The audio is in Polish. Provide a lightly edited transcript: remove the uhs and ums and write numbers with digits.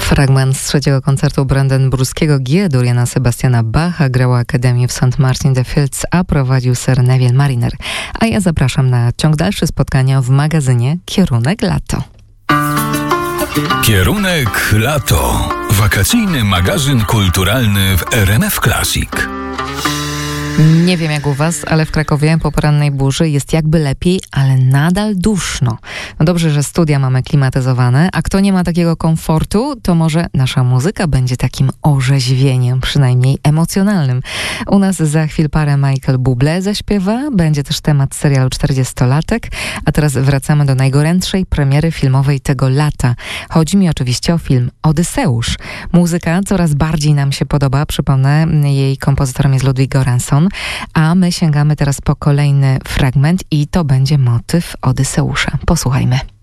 Fragment z trzeciego koncertu Brandenburskiego G. Jana Sebastiana Bacha grała Akademię w St. Martin-the-Fields, a prowadził Sir Neville Marriner. A ja zapraszam na ciąg dalszy spotkania w magazynie Kierunek Lato. Kierunek Lato. Wakacyjny magazyn kulturalny w RMF Classic. Nie wiem jak u was, ale w Krakowie po porannej burzy jest jakby lepiej, ale nadal duszno. No dobrze, że studia mamy klimatyzowane, a kto nie ma takiego komfortu, to może nasza muzyka będzie takim orzeźwieniem, przynajmniej emocjonalnym. U nas za chwil parę Michael Bublé zaśpiewa, będzie też temat serialu 40-latek, a teraz wracamy do najgorętszej premiery filmowej tego lata. Chodzi mi oczywiście o film Odyseusz. Muzyka coraz bardziej nam się podoba, przypomnę, jej kompozytorem jest Ludwig Göransson. A my sięgamy teraz po kolejny fragment i to będzie motyw Odyseusza. Posłuchajmy.